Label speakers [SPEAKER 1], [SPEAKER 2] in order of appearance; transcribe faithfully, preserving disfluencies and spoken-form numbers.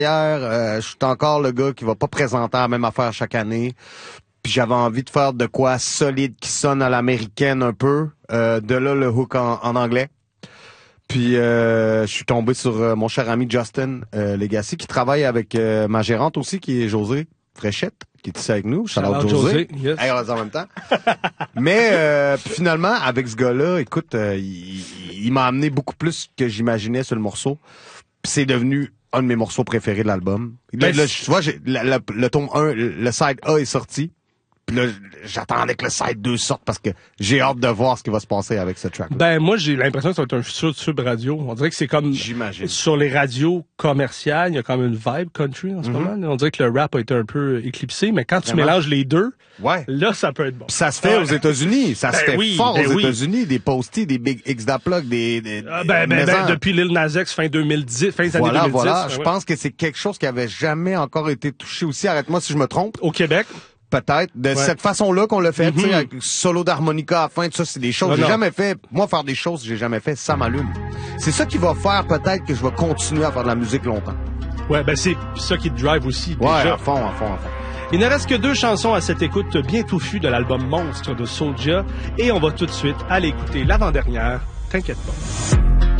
[SPEAKER 1] Euh, je suis encore le gars qui va pas présenter la même affaire chaque année. Puis j'avais envie de faire de quoi solide qui sonne à l'américaine un peu. Euh, de là le hook en, en anglais. Puis euh, je suis tombé sur euh, mon cher ami Justin euh, Legacy qui travaille avec euh, ma gérante aussi qui est José Fréchette qui est ici avec nous. Shout out José.
[SPEAKER 2] Yes.
[SPEAKER 1] Hey, on va dire en même temps. Mais euh, puis finalement avec ce gars-là, écoute, euh, il, il m'a amené beaucoup plus que j'imaginais sur le morceau. Puis c'est devenu un de mes morceaux préférés de l'album. Là, là, tu vois, j'ai, la, la, le tome un, le side A est sorti. Puis là, j'attendais que le side deux sorte parce que j'ai hâte de voir ce qui va se passer avec ce track.
[SPEAKER 2] Ben, moi, j'ai l'impression que ça va être un futur sub radio. On dirait que c'est comme...
[SPEAKER 1] J'imagine.
[SPEAKER 2] Sur les radios commerciales, il y a comme une vibe country en ce mm-hmm. moment. Là. On dirait que le rap a été un peu éclipsé, mais quand tu
[SPEAKER 1] Vraiment?
[SPEAKER 2] mélanges les deux,
[SPEAKER 1] ouais.
[SPEAKER 2] là, ça peut être bon.
[SPEAKER 1] Pis ça se fait
[SPEAKER 2] ouais.
[SPEAKER 1] aux États-Unis. Ça
[SPEAKER 2] ben
[SPEAKER 1] se fait
[SPEAKER 2] oui,
[SPEAKER 1] fort
[SPEAKER 2] ben
[SPEAKER 1] aux
[SPEAKER 2] oui.
[SPEAKER 1] États-Unis. Des posties, des Big X-Da-Plug, des... des
[SPEAKER 2] ah, ben, ben, ben, depuis Lil Nas X, fin deux mille dix, fin des
[SPEAKER 1] voilà,
[SPEAKER 2] années deux mille dix.
[SPEAKER 1] Voilà,
[SPEAKER 2] ouais.
[SPEAKER 1] Je pense que c'est quelque chose qui avait jamais encore été touché aussi. Arrête-moi si je me trompe.
[SPEAKER 2] Au Québec?
[SPEAKER 1] Peut-être. De ouais. cette façon-là qu'on l'a fait, mm-hmm. tu sais, avec solo d'harmonica à la fin, tout ça, c'est des choses que j'ai jamais fait. Moi, faire des choses que j'ai jamais fait, ça m'allume. C'est ça qui va faire peut-être que je vais continuer à faire de la musique longtemps.
[SPEAKER 2] Ouais, ben c'est ça qui te drive aussi,
[SPEAKER 1] ouais,
[SPEAKER 2] déjà.
[SPEAKER 1] à fond, à fond, à fond.
[SPEAKER 2] Il ne reste que deux chansons à cette écoute bien touffue de l'album Monstre de Soulja, et on va tout de suite aller écouter l'avant-dernière, T'inquiète pas.